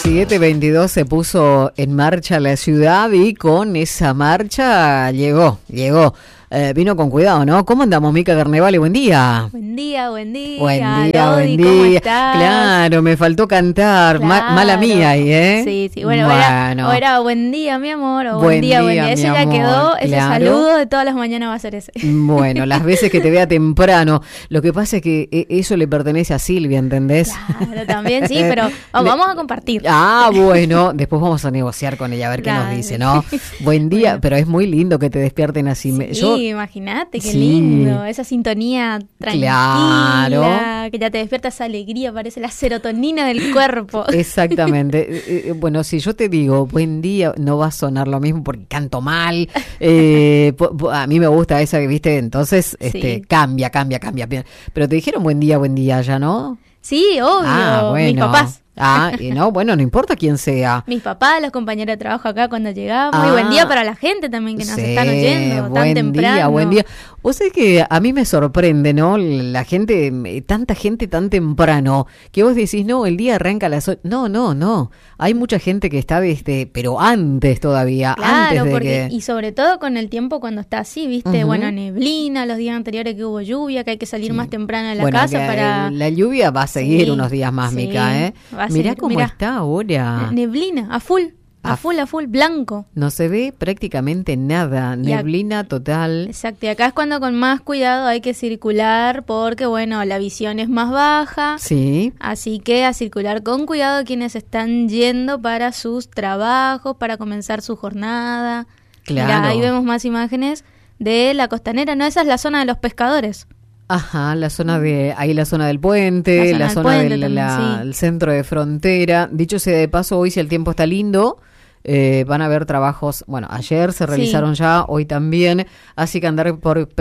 7:22 se puso en marcha la ciudad y con esa marcha llegó. Vino con cuidado, ¿no? ¿Cómo andamos, Mica Carnevale? Buen día. Buen día. Buen día, Lodi, buen ¿cómo día. estás? Claro, me faltó cantar. Claro. Mala mía ahí, ¿eh? Sí. Bueno. Era buen día, mi amor, o buen día. Ese ya amor. Quedó, ese claro. saludo de todas las mañanas va a ser ese. Bueno, las veces que te vea temprano. Lo que pasa es que eso le pertenece a Silvia, ¿entendés? Claro, también, sí, pero vamos a compartir. Bueno, después vamos a negociar con ella a ver qué nos dice, ¿no? Buen día, pero es muy lindo que te despierten así. Sí, imagínate, qué lindo, esa sintonía tranquila, claro. que ya te despierta esa alegría, parece la serotonina del cuerpo. Exactamente. Bueno, si yo te digo buen día, no va a sonar lo mismo porque canto mal. A mí me gusta esa que viste, entonces cambia. Pero te dijeron buen día ya, ¿no? Sí, obvio, bueno. Mis papás. No importa quién sea. Mis papás, los compañeros de trabajo acá cuando llegamos. Y buen día para la gente también que nos están oyendo tan temprano. Buen día. Vos sabés que a mí me sorprende, ¿no? La gente, tanta gente tan temprano, que vos decís, no, el día arranca a las 8. No. Hay mucha gente que está pero antes todavía. Claro, antes de y sobre todo con el tiempo cuando está así, ¿viste? Uh-huh. Bueno, neblina, los días anteriores que hubo lluvia, que hay que salir más temprano de la casa para... La lluvia va a seguir unos días más, Mica, ¿eh? Mirá cómo está ahora. Neblina, a full, blanco. No se ve prácticamente nada, neblina total. Exacto, y acá es cuando con más cuidado hay que circular porque, bueno, la visión es más baja. Sí. Así que a circular con cuidado quienes están yendo para sus trabajos, para comenzar su jornada. Claro. Mirá, ahí vemos más imágenes de la costanera, ¿no? Esa es la zona de los pescadores. Ajá, la zona del puente, la zona del centro de frontera. Dicho sea de paso, hoy si el tiempo está lindo, van a haber trabajos, bueno, ayer se realizaron ya, hoy también, así que andar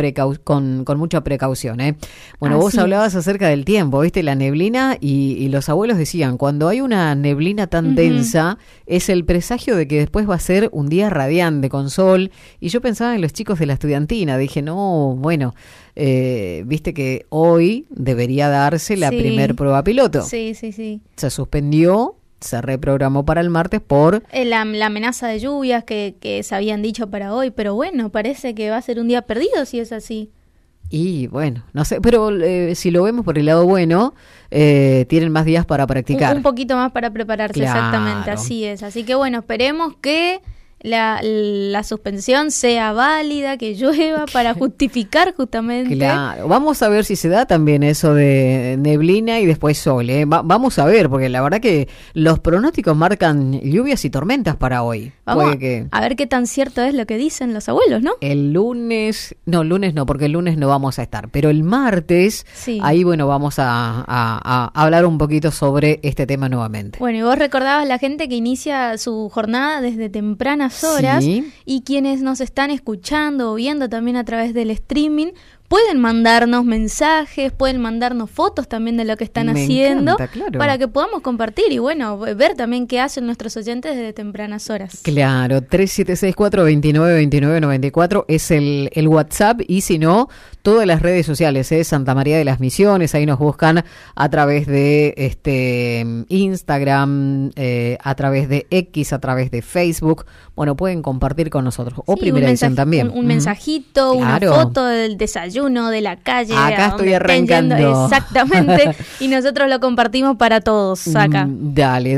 con mucha precaución, ¿eh? Bueno, vos hablabas acerca del tiempo, ¿viste? La neblina y los abuelos decían, cuando hay una neblina tan densa, es el presagio de que después va a ser un día radiante con sol, y yo pensaba en los chicos de la estudiantina, dije, no, bueno... viste que hoy debería darse la primer prueba piloto. Sí. Se suspendió, se reprogramó para el martes por... La amenaza de lluvias que se habían dicho para hoy, pero bueno, parece que va a ser un día perdido si es así. Y bueno, no sé, pero si lo vemos por el lado bueno, tienen más días para practicar. Un poquito más para prepararse, claro. Exactamente, así es. Así que bueno, esperemos que... La suspensión sea válida, que llueva para justificar justamente. Claro, vamos a ver si se da también eso de neblina y después sol, ¿eh? Vamos a ver, porque la verdad que los pronósticos marcan lluvias y tormentas para hoy. Vamos a ver qué tan cierto es lo que dicen los abuelos, ¿no? El lunes no, porque el lunes no vamos a estar, pero el martes, ahí bueno, vamos a hablar un poquito sobre este tema nuevamente. Bueno, y vos recordabas la gente que inicia su jornada desde temprana horas y quienes nos están escuchando o viendo también a través del streaming pueden mandarnos mensajes, pueden mandarnos fotos también de lo que están haciendo, claro. Para que podamos compartir y bueno, ver también qué hacen nuestros oyentes desde tempranas horas. Claro, 3764-292994 es el WhatsApp y si no, todas las redes sociales, Santa María de las Misiones, ahí nos buscan a través de Instagram, a través de X, a través de Facebook, bueno, pueden compartir con nosotros, o Primera Edición también. Un mensajito, claro. Una foto del desayuno, de la calle. Acá estoy arrancando. Exactamente, y nosotros lo compartimos para todos acá. Dale.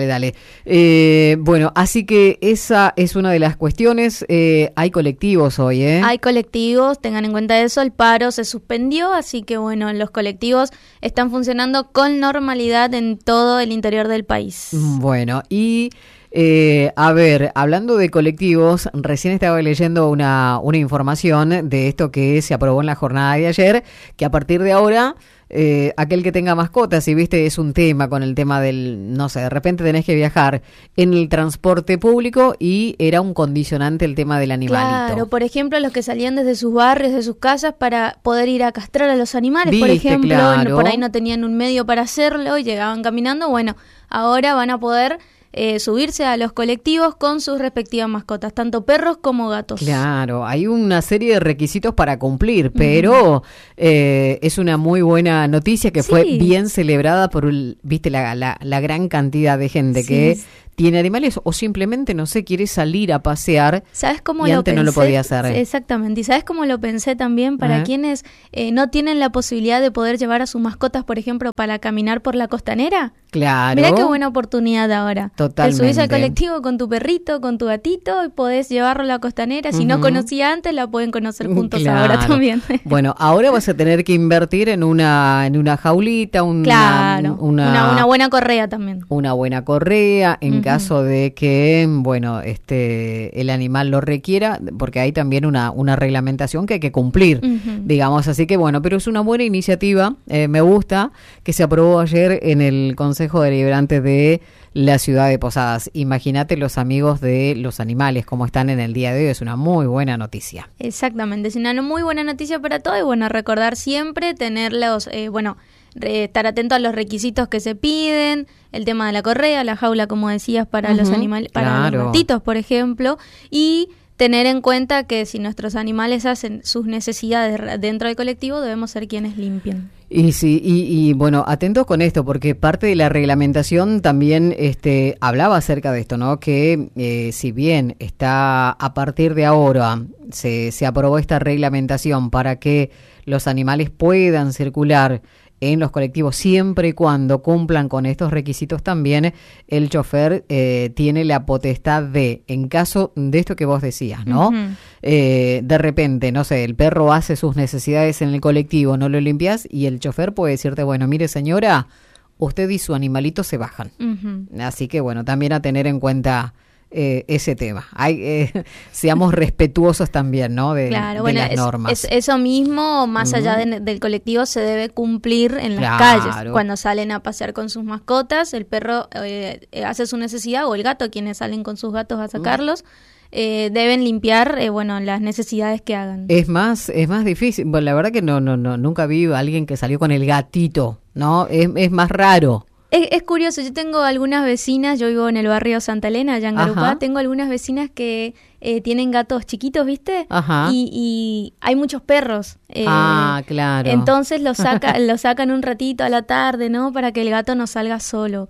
Bueno, así que esa es una de las cuestiones. Hay colectivos hoy, ¿eh? Hay colectivos, tengan en cuenta eso, el paro se suspendió, así que bueno, los colectivos están funcionando con normalidad en todo el interior del país. Bueno, y... a ver, hablando de colectivos, recién estaba leyendo una información de esto que se aprobó en la jornada de ayer, que a partir de ahora, aquel que tenga mascotas, y viste, es un tema con el tema del, no sé, de repente tenés que viajar en el transporte público y era un condicionante el tema del animalito. Claro, por ejemplo, los que salían desde sus barrios, de sus casas para poder ir a castrar a los animales, por ejemplo, claro. Por ahí no tenían un medio para hacerlo y llegaban caminando, bueno, ahora van a poder... subirse a los colectivos con sus respectivas mascotas, tanto perros como gatos. Claro, hay una serie de requisitos para cumplir, pero es una muy buena noticia que fue bien celebrada por, viste, la gran cantidad de gente que tiene animales o simplemente, no sé, quiere salir a pasear. ¿Sabes cómo y lo antes pensé? No lo podía hacer. Exactamente. ¿Y sabes cómo lo pensé también para quienes no tienen la posibilidad de poder llevar a sus mascotas, por ejemplo, para caminar por la costanera? Claro. Mirá qué buena oportunidad ahora. Totalmente. Te subís al colectivo con tu perrito, con tu gatito y podés llevarlo a la costanera. Si no conocía antes, la pueden conocer juntos ahora también. Bueno, ahora vas a tener que invertir en una jaulita, una buena correa también. Una buena correa, en caso de que, bueno, el animal lo requiera, porque hay también una reglamentación que hay que cumplir, digamos, así que bueno, pero es una buena iniciativa, me gusta, que se aprobó ayer en el Consejo Deliberante de la ciudad de Posadas. Imagínate los amigos de los animales como están en el día de hoy, es una muy buena noticia. Exactamente, es una muy buena noticia para todos y bueno, recordar siempre tenerlos, estar atento a los requisitos que se piden, el tema de la correa, la jaula, como decías, para los animales, para los gatitos, por ejemplo, y tener en cuenta que si nuestros animales hacen sus necesidades dentro del colectivo, debemos ser quienes limpien. Y sí, y bueno, atentos con esto, porque parte de la reglamentación también hablaba acerca de esto, ¿no? Que si bien está a partir de ahora, se aprobó esta reglamentación para que los animales puedan circular en los colectivos siempre y cuando cumplan con estos requisitos, también el chofer tiene la potestad de, en caso de esto que vos decías, ¿no? De repente, no sé, el perro hace sus necesidades en el colectivo, no lo limpias y el chofer puede decirte, bueno, mire señora, usted y su animalito se bajan. Así que bueno, también a tener en cuenta ese tema. Seamos respetuosos también, ¿no? De las normas. Eso mismo, más allá del colectivo, se debe cumplir en las calles. Cuando salen a pasear con sus mascotas, el perro hace su necesidad, o el gato, quienes salen con sus gatos a sacarlos, deben limpiar, las necesidades que hagan. Es más difícil. Bueno, la verdad que nunca vi a alguien que salió con el gatito, ¿no? Es más raro. Es curioso, yo tengo algunas vecinas, yo vivo en el barrio Santa Elena, allá en Garupá, tengo algunas vecinas que tienen gatos chiquitos, ¿viste? Y hay muchos perros. Claro. Entonces los sacan un ratito a la tarde, ¿no? Para que el gato no salga solo.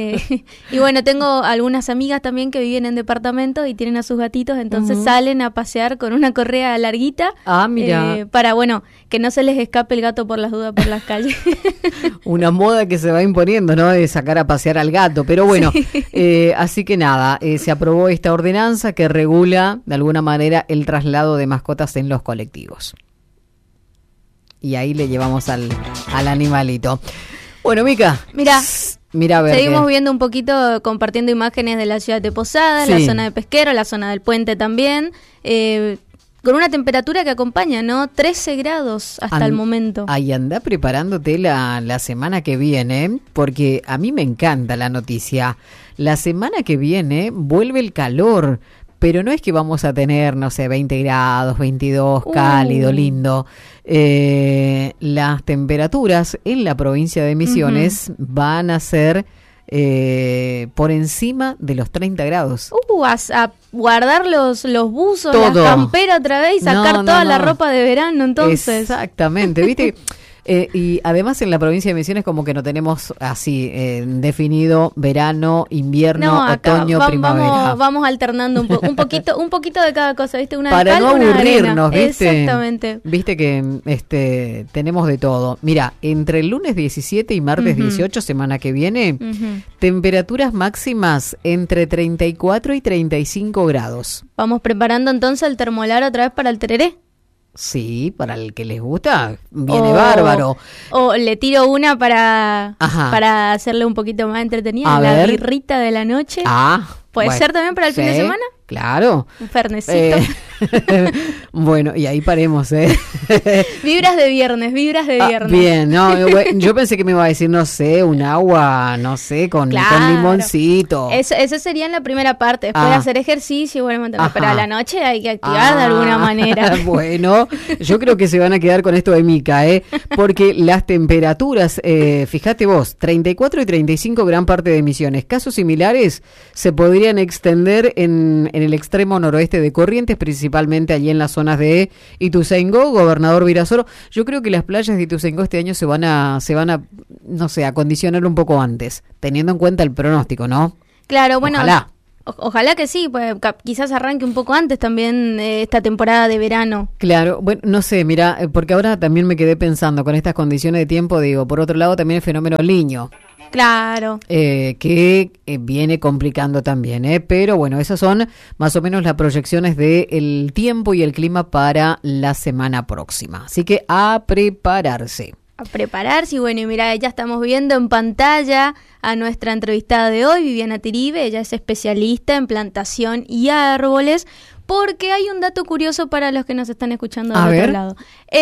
Y bueno, tengo algunas amigas también que viven en departamentos y tienen a sus gatitos, entonces salen a pasear con una correa larguita. Mira. Para, que no se les escape el gato por las dudas por las calles. Una moda que se va imponiendo, ¿no? De sacar a pasear al gato. Pero bueno, así que nada, se aprobó esta ordenanza que regula de alguna manera el traslado de mascotas en los colectivos. Y ahí le llevamos al animalito. Bueno, Mica. Mira, a ver. Seguimos viendo un poquito, compartiendo imágenes de la ciudad de Posadas, la zona de Pesquero, la zona del puente también. Con una temperatura que acompaña, ¿no? 13 grados hasta el momento. Ahí anda preparándote la semana que viene, porque a mí me encanta la noticia. La semana que viene vuelve el calor, pero no es que vamos a tener, no sé, 20 grados, 22, cálido, lindo. Las temperaturas en la provincia de Misiones van a ser por encima de los 30 grados. A guardar los buzos, la campera otra vez y sacar toda la ropa de verano, entonces. Exactamente, ¿viste? Y además en la provincia de Misiones como que no tenemos así definido verano, invierno, otoño, primavera. Vamos alternando un poquito de cada cosa, ¿viste? Para no aburrirnos, ¿viste? Exactamente. Viste que tenemos de todo. Mira, entre el lunes 17 y martes 18, semana que viene, temperaturas máximas entre 34 y 35 grados. Vamos preparando entonces el termolar otra vez para el tereré. Sí, para el que les gusta, viene bárbaro. O le tiro una para hacerle un poquito más entretenida, la birrita de la noche. ¿Puede ser también para el fin de semana? Claro. Un fernecito. Bueno, y ahí paremos, Vibras de viernes. Bien, no, yo pensé que me iba a decir, no sé, un agua, no sé, con limoncito. Eso sería en la primera parte, después de hacer ejercicio, bueno, pero a la noche hay que activar de alguna manera. Bueno, yo creo que se van a quedar con esto de Mica, porque las temperaturas, fíjate vos, 34 y 35 gran parte de Misiones. Casos similares se podrían extender en el extremo noroeste de Corrientes, principalmente allí en las zonas de Ituzaingó, Gobernador Virasoro. Yo creo que las playas de Ituzaingó este año se van a, no sé, acondicionar un poco antes, teniendo en cuenta el pronóstico, ¿no? Claro, bueno, ojalá que sí, pues quizás arranque un poco antes también esta temporada de verano. Claro, bueno, no sé, mira, porque ahora también me quedé pensando con estas condiciones de tiempo, digo, por otro lado también el fenómeno El Niño. Claro. Que viene complicando también, pero bueno, esas son más o menos las proyecciones del tiempo y el clima para la semana próxima. Así que a prepararse. A prepararse, y bueno, y mira, ya estamos viendo en pantalla a nuestra entrevistada de hoy, Viviana Tiribe. Ella es especialista en plantación y árboles, porque hay un dato curioso para los que nos están escuchando del otro lado.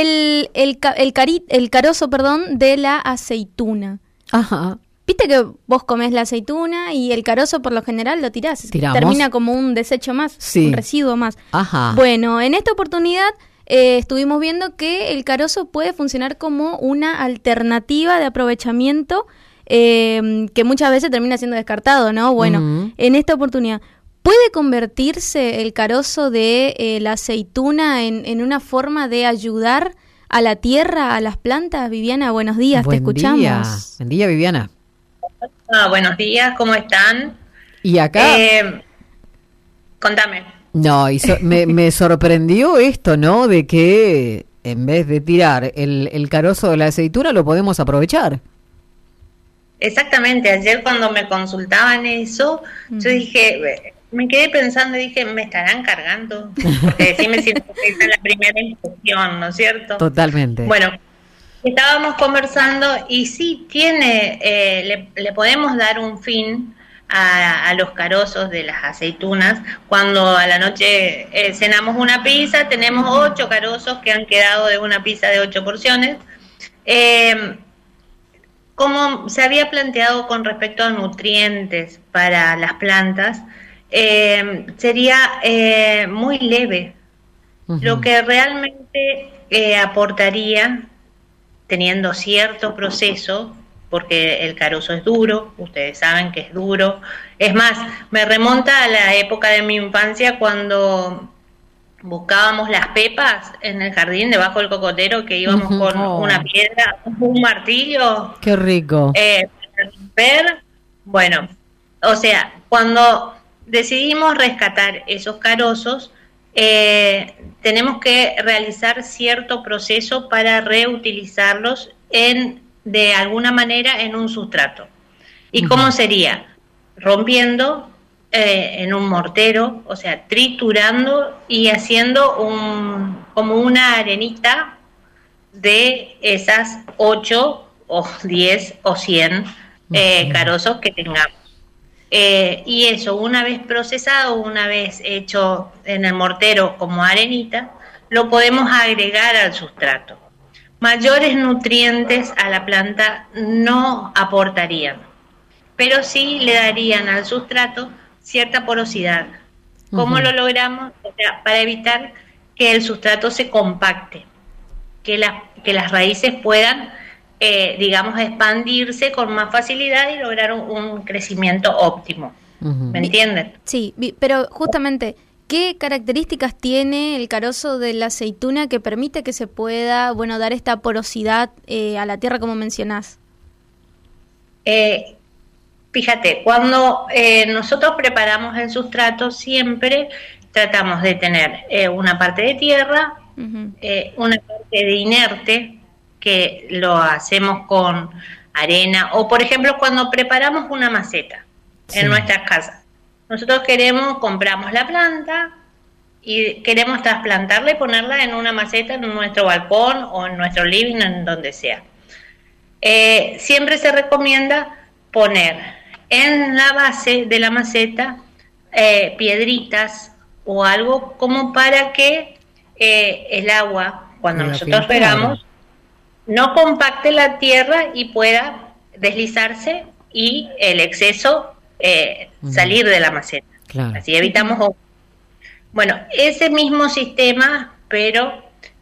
El carozo, de la aceituna. Ajá. Viste que vos comés la aceituna y el carozo por lo general lo tirás. ¿Tiramos? Termina como un desecho más, un residuo más. Ajá. Bueno, en esta oportunidad estuvimos viendo que el carozo puede funcionar como una alternativa de aprovechamiento que muchas veces termina siendo descartado, ¿no? Bueno, en esta oportunidad, ¿puede convertirse el carozo de la aceituna en una forma de ayudar a la tierra, a las plantas? Viviana, buenos días, te escuchamos. Buen día, Viviana. Buenos días, ¿cómo están? Y acá... contame. No, me sorprendió esto, ¿no? De que en vez de tirar el carozo de la aceituna lo podemos aprovechar. Exactamente, ayer cuando me consultaban eso, yo dije, me quedé pensando y dije, ¿me estarán cargando? Porque decime si es la primera inspección, ¿no es cierto? Totalmente. Bueno, estábamos conversando y sí tiene, le podemos dar un fin a los carozos de las aceitunas. Cuando a la noche cenamos una pizza, tenemos 8 carozos que han quedado de una pizza de 8 porciones. Como se había planteado con respecto a nutrientes para las plantas, sería muy leve. Lo que realmente aportaría, teniendo cierto proceso, porque el carozo es duro, ustedes saben que es duro. Es más, me remonta a la época de mi infancia cuando buscábamos las pepas en el jardín debajo del cocotero, que íbamos con una piedra, un martillo. ¡Qué rico! Para romper. Bueno, o sea, cuando decidimos rescatar esos carozos, tenemos que realizar cierto proceso para reutilizarlos de alguna manera en un sustrato. ¿Y cómo sería? Rompiendo en un mortero, o sea, triturando y haciendo como una arenita de esas 8 o 10 o 100 carozos que tengamos. Y eso, una vez procesado, una vez hecho en el mortero como arenita, lo podemos agregar al sustrato. Mayores nutrientes a la planta no aportarían, pero sí le darían al sustrato cierta porosidad. ¿Cómo lo logramos? O sea, para evitar que el sustrato se compacte, que las raíces puedan, digamos, expandirse con más facilidad y lograr un crecimiento óptimo. ¿Me entienden? Sí, pero justamente, ¿qué características tiene el carozo de la aceituna que permite que se pueda, dar esta porosidad a la tierra, como mencionás? Fíjate, cuando nosotros preparamos el sustrato, siempre tratamos de tener una parte de tierra, una parte de inerte, que lo hacemos con arena, o por ejemplo cuando preparamos una maceta en nuestras casas. Nosotros compramos la planta y queremos trasplantarla y ponerla en una maceta en nuestro balcón o en nuestro living, en donde sea. Siempre se recomienda poner en la base de la maceta piedritas o algo como para que el agua, cuando nosotros regamos, no compacte la tierra y pueda deslizarse y el exceso salir de la maceta. Claro. Así evitamos. Bueno, ese mismo sistema, pero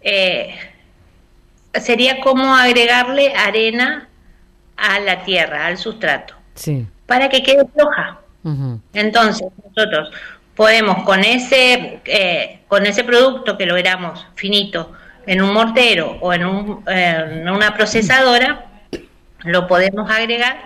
sería como agregarle arena a la tierra, al sustrato, para que quede floja. Entonces, nosotros podemos con ese producto que logramos finito en un mortero o en una procesadora, lo podemos agregar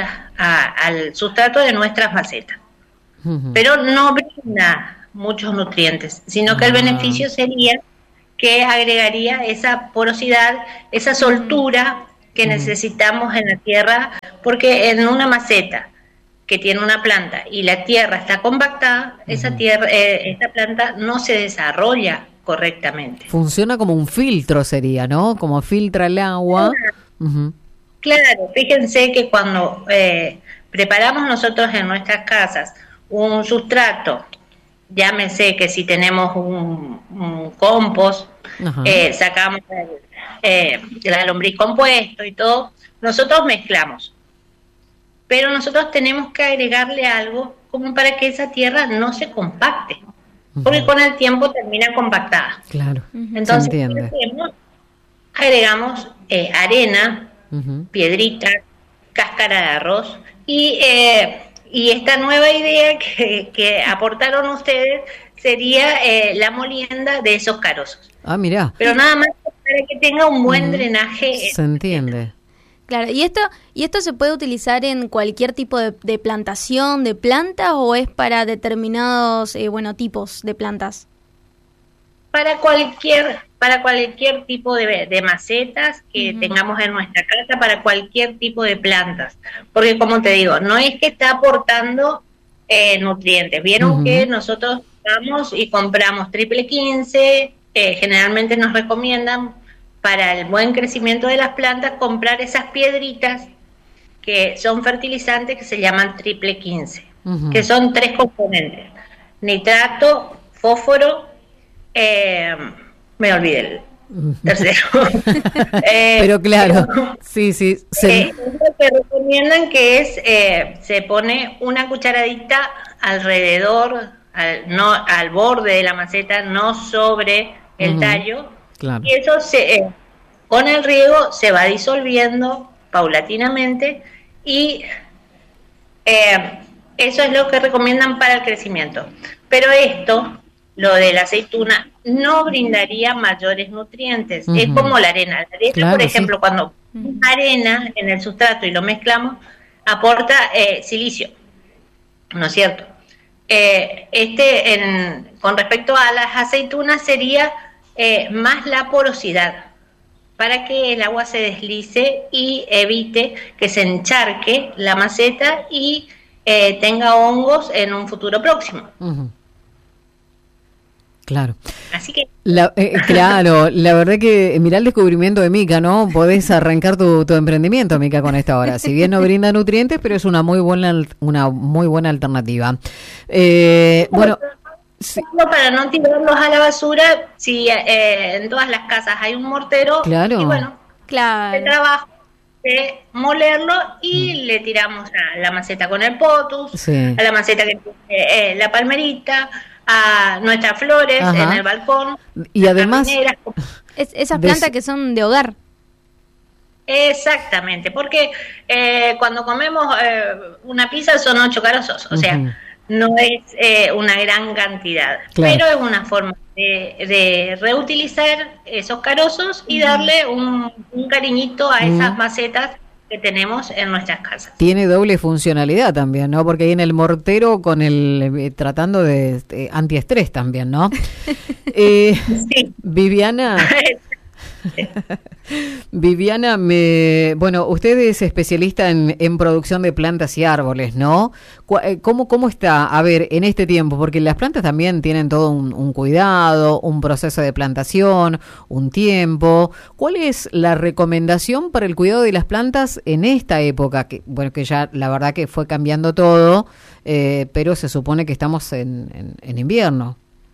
al sustrato de nuestras macetas. Pero no brinda muchos nutrientes, sino que el beneficio sería que agregaría esa porosidad, esa soltura que necesitamos en la tierra, porque en una maceta que tiene una planta y la tierra está compactada, esa planta no se desarrolla correctamente. Funciona como un filtro, sería, ¿no? Como filtra el agua. Claro, fíjense que cuando preparamos nosotros en nuestras casas un sustrato, llámese que si tenemos un compost, sacamos la lombriz compuesto y todo, nosotros mezclamos. Pero nosotros tenemos que agregarle algo como para que esa tierra no se compacte, porque con el tiempo termina compactada. Claro. Entonces, agregamos arena, piedrita, cáscara de arroz y esta nueva idea que aportaron ustedes sería la molienda de esos carozos. Ah, mirá. Pero nada más para que tenga un buen drenaje. Se entiende. Claro, ¿y esto se puede utilizar en cualquier tipo de plantación de plantas o es para determinados tipos de plantas? Para cualquier tipo de macetas que tengamos en nuestra casa, para cualquier tipo de plantas, porque como te digo, no es que está aportando nutrientes. Vieron que nosotros vamos y compramos triple 15, generalmente nos recomiendan para el buen crecimiento de las plantas comprar esas piedritas que son fertilizantes que se llaman triple 15, que son 3 componentes: nitrato, fósforo, me olvidé el tercero. Pero claro, sí. Lo que recomiendan que es, se pone una cucharadita alrededor, al borde de la maceta, no sobre el tallo. Claro. Y eso con el riego se va disolviendo paulatinamente y eso es lo que recomiendan para el crecimiento. Pero lo de la aceituna, no brindaría mayores nutrientes. Es como la arena. La arena, claro, por ejemplo, cuando arena en el sustrato y lo mezclamos, aporta silicio, ¿no es cierto? Con respecto a las aceitunas sería más la porosidad, para que el agua se deslice y evite que se encharque la maceta y tenga hongos en un futuro próximo. Claro. Así que claro, la verdad que mirá el descubrimiento de Mica, ¿no? Podés arrancar tu emprendimiento, Mica, con esta hora. Si bien no brinda nutrientes, pero es una muy buena alternativa. Bueno, sí. Para no tirarlos a la basura, si en todas las casas hay un mortero, claro. Y bueno, el trabajo de molerlo y le tiramos a la maceta con el potus, a la maceta que tiene la palmerita, a nuestras flores en el balcón. Y además esas plantas que son de hogar. Exactamente, porque cuando comemos una pizza son 8 carozos, o sea, no es una gran cantidad, claro. Pero es una forma de reutilizar esos carozos y darle un cariñito a esas macetas que tenemos en nuestras casas. Tiene doble funcionalidad también, ¿no? Porque ahí en el mortero con tratando de antiestrés también, ¿no? Sí. Viviana, bueno, usted es especialista en producción de plantas y árboles, ¿no? ¿Cómo está? A ver, en este tiempo, porque las plantas también tienen todo un cuidado, un proceso de plantación, un tiempo. ¿Cuál es la recomendación para el cuidado de las plantas en esta época? Que ya la verdad que fue cambiando todo, pero se supone que estamos en invierno.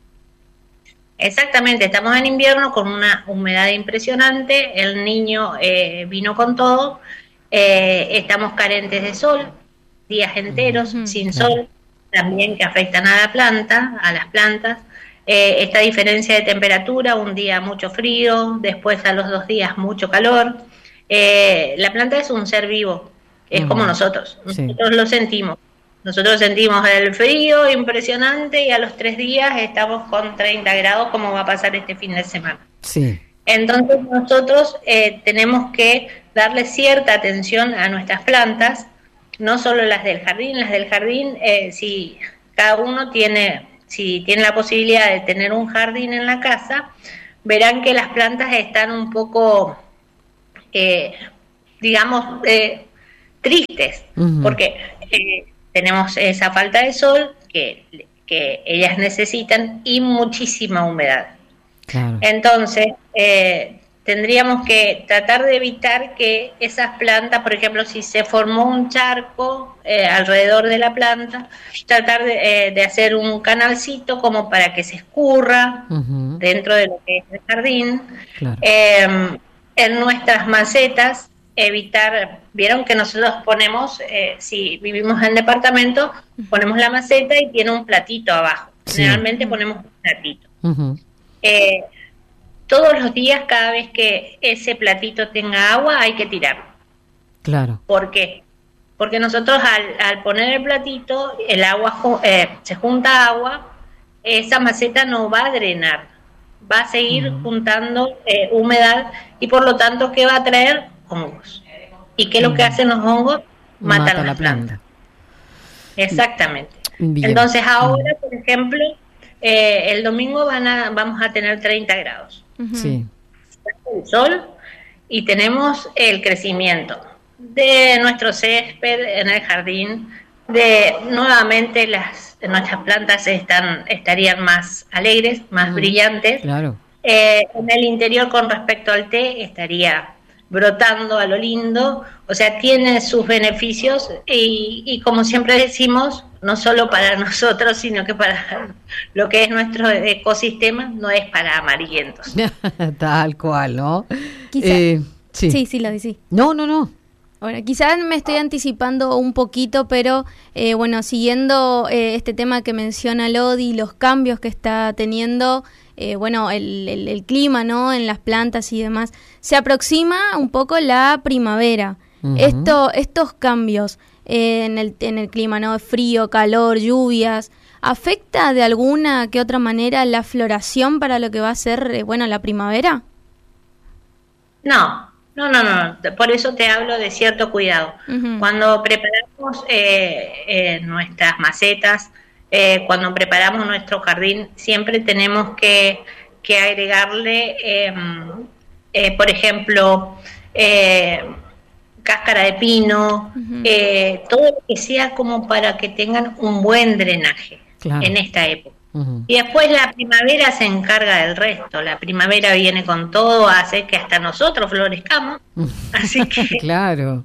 Exactamente, estamos en invierno con una humedad impresionante, el niño vino con todo, estamos carentes de sol, días enteros sin sol, también que afectan a la planta, a las plantas. Esta diferencia de temperatura, un día mucho frío, después a los 2 días mucho calor. La planta es un ser vivo, es como nosotros lo sentimos. Nosotros sentimos el frío impresionante y a los 3 días estamos con 30 grados, como va a pasar este fin de semana. Sí. Entonces nosotros tenemos que darle cierta atención a nuestras plantas, no solo las del jardín, si cada uno si tiene la posibilidad de tener un jardín en la casa, verán que las plantas están un poco, tristes, porque tenemos esa falta de sol que ellas necesitan y muchísima humedad. Claro. Entonces, tendríamos que tratar de evitar que esas plantas, por ejemplo, si se formó un charco alrededor de la planta, tratar de hacer un canalcito como para que se escurra dentro de lo que es el jardín. Claro. En nuestras macetas, evitar, vieron que nosotros ponemos, si vivimos en departamento, ponemos la maceta y tiene un platito abajo. Generalmente ponemos un platito. Todos los días, cada vez que ese platito tenga agua, hay que tirarlo. Claro. ¿Por qué? Porque nosotros al poner el platito, el agua se junta agua, esa maceta no va a drenar, va a seguir juntando humedad y por lo tanto, ¿qué va a traer? Hongos. ¿Y qué es lo que hacen los hongos? Matan la planta. Exactamente. Bien. Entonces ahora, por ejemplo, el domingo vamos a tener 30 grados. Sí. El sol y tenemos el crecimiento de nuestro césped en el jardín, nuevamente nuestras plantas estarían más alegres, más brillantes. Claro. En el interior, con respecto al té, estaría brotando a lo lindo, o sea, tiene sus beneficios y como siempre decimos, no solo para nosotros, sino que para lo que es nuestro ecosistema, no es para amarillentos. Tal cual, ¿no? Sí, lo decí. No. Bueno, quizás me estoy anticipando un poquito, pero siguiendo este tema que menciona Lodi, los cambios que está teniendo, el clima, ¿no? En las plantas y demás, se aproxima un poco la primavera. Estos cambios en el clima, ¿no? Frío, calor, lluvias, ¿afecta de alguna que otra manera la floración para lo que va a ser, la primavera? No. Por eso te hablo de cierto cuidado. Cuando preparamos nuestras macetas, cuando preparamos nuestro jardín, siempre tenemos que agregarle, por ejemplo, cáscara de pino, todo lo que sea como para que tengan un buen drenaje en esta época. Y después la primavera se encarga del resto. La primavera viene con todo, hace que hasta nosotros florezcamos. Así que claro.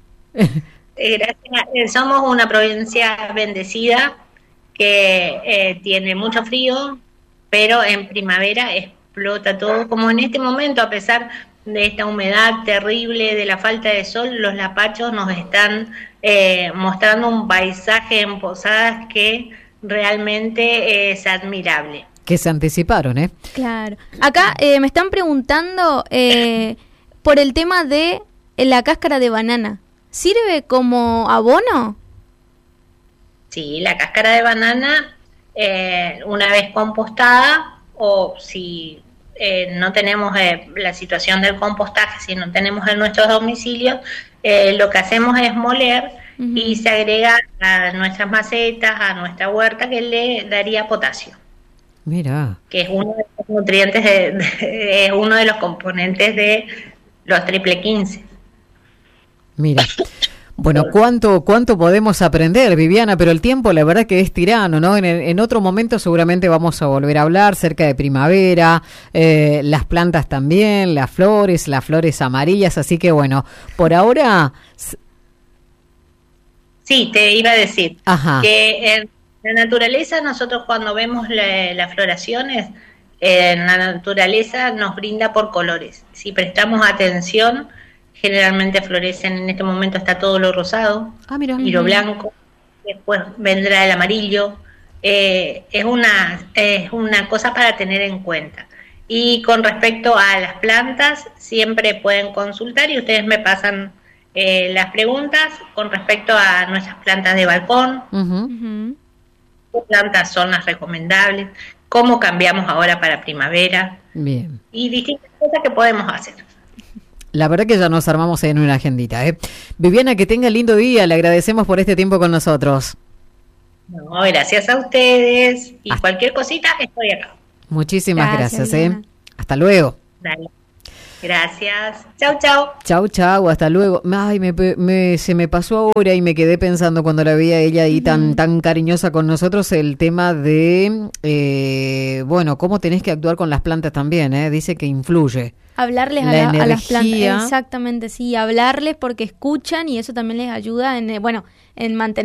Somos una provincia bendecida que tiene mucho frío, pero en primavera explota todo. Como en este momento, a pesar de esta humedad terrible, de la falta de sol, los lapachos nos están mostrando un paisaje en Posadas que realmente es admirable. Que se anticiparon, ¿eh? Claro. Acá me están preguntando por el tema de la cáscara de banana. ¿Sirve como abono? Sí, la cáscara de banana, una vez compostada, o si no tenemos la situación del compostaje, si no tenemos en nuestros domicilios, lo que hacemos es moler y se agrega a nuestras macetas, a nuestra huerta, que le daría potasio. Mira. Que es uno de los nutrientes, es uno de los componentes de los triple 15. Mira. Bueno, ¿cuánto podemos aprender, Viviana? Pero el tiempo, la verdad que es tirano, ¿no? En otro momento seguramente vamos a volver a hablar cerca de primavera, las plantas también, las flores amarillas, así que bueno, por ahora... Sí, te iba a decir que en la naturaleza nosotros cuando vemos las floraciones, en la naturaleza nos brinda por colores. Si prestamos atención, generalmente florecen, en este momento está todo lo rosado, y lo blanco, después vendrá el amarillo. Es una cosa para tener en cuenta. Y con respecto a las plantas, siempre pueden consultar y ustedes me pasan las preguntas con respecto a nuestras plantas de balcón. ¿Qué plantas son las recomendables? ¿Cómo cambiamos ahora para primavera? Bien. Y distintas cosas que podemos hacer. La verdad que ya nos armamos en una agendita. Viviana, que tenga lindo día. Le agradecemos por este tiempo con nosotros. No, gracias a ustedes. Y cualquier cosita, estoy acá. Muchísimas gracias. Hasta luego. Dale. Gracias. Chau, chau. Chau, chau. Hasta luego. Ay, se me pasó ahora y me quedé pensando cuando la vi a ella ahí tan cariñosa con nosotros, el tema de, cómo tenés que actuar con las plantas también, Dice que influye. Hablarles a las plantas. Exactamente, sí. Hablarles porque escuchan y eso también les ayuda en mantener